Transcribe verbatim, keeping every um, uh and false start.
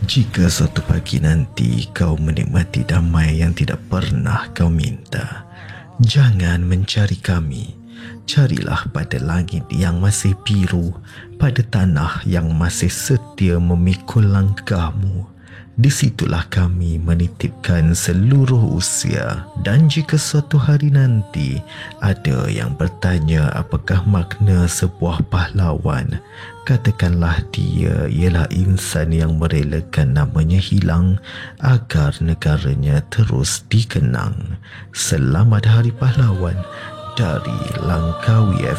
Jika suatu pagi nanti kau menikmati damai yang tidak pernah kau minta, jangan mencari kami. Carilah pada langit yang masih biru, pada tanah yang masih setia memikul langkahmu. Di situlah kami menitipkan seluruh usia. Dan jika suatu hari nanti ada yang bertanya apakah makna sebuah pahlawan, katakanlah dia ialah insan yang merelakan namanya hilang agar negaranya terus dikenang. Selamat Hari Pahlawan dari Langkawi F M.